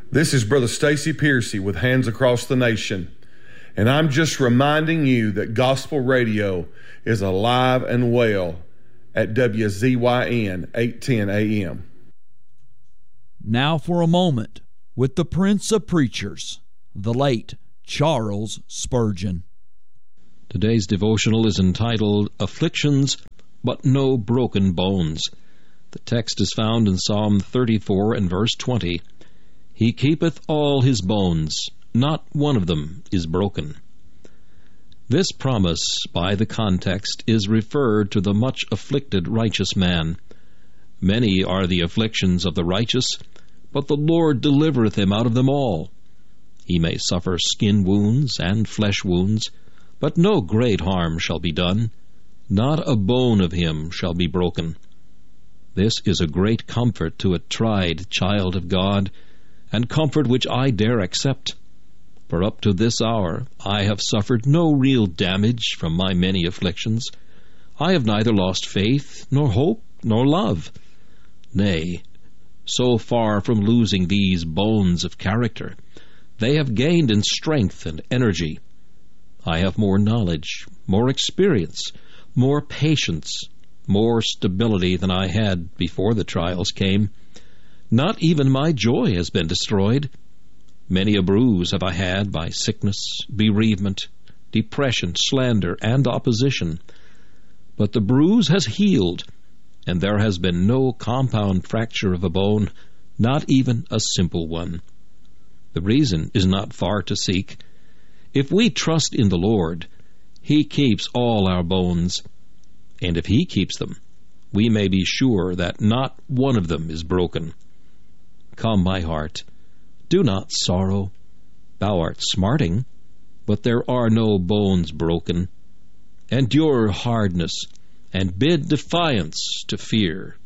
This is Brother Stacy Piercy with Hands Across the Nation, and I'm just reminding you that gospel radio is alive and well at WZYN 810 AM. Now for a moment with the Prince of Preachers, the late Charles Spurgeon. Today's devotional is entitled, Afflictions, but No Broken Bones. The text is found in Psalm 34 and verse 20. He keepeth all his bones, not one of them is broken. This promise, by the context, is referred to the much afflicted righteous man. Many are the afflictions of the righteous, but the Lord delivereth him out of them all. He may suffer skin wounds and flesh wounds, but no great harm shall be done. Not a bone of him shall be broken. This is a great comfort to a tried child of God, and comfort which I dare accept. For up to this hour I have suffered no real damage from my many afflictions. I have neither lost faith, nor hope, nor love. Nay, so far from losing these bones of character, they have gained in strength and energy. I have more knowledge, more experience, more patience, more stability than I had before the trials came. Not even my joy has been destroyed. Many a bruise have I had by sickness, bereavement, depression, slander, and opposition. But the bruise has healed, and there has been no compound fracture of a bone, not even a simple one. The reason is not far to seek. If we trust in the Lord, He keeps all our bones, and if He keeps them, we may be sure that not one of them is broken. Come, my heart, do not sorrow. Thou art smarting, but there are no bones broken. Endure hardness, and bid defiance to fear.